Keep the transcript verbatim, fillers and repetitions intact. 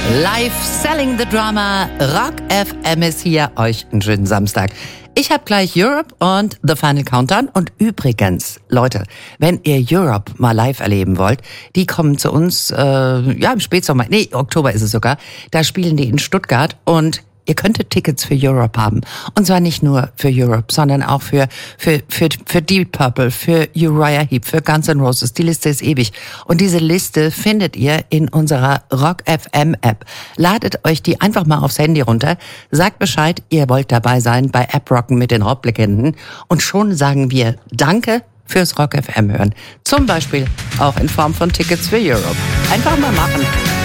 Live Selling the Drama, Rock F M ist hier, euch einen schönen Samstag. Ich habe gleich Europe und The Final Countdown. Und übrigens, Leute, wenn ihr Europe mal live erleben wollt, die kommen zu uns, äh, ja im Spätsommer, nee, Oktober ist es sogar, da spielen die in Stuttgart und ihr könntet Tickets für Europe haben. Und zwar nicht nur für Europe, sondern auch für, für, für, für Deep Purple, für Uriah Heep, für Guns N' Roses. Die Liste ist ewig. Und diese Liste findet ihr in unserer Rock F M App. Ladet euch die einfach mal aufs Handy runter. Sagt Bescheid, ihr wollt dabei sein bei App Rocken mit den Rocklegenden. Und schon sagen wir Danke fürs Rock F M hören. Zum Beispiel auch in Form von Tickets für Europe. Einfach mal machen.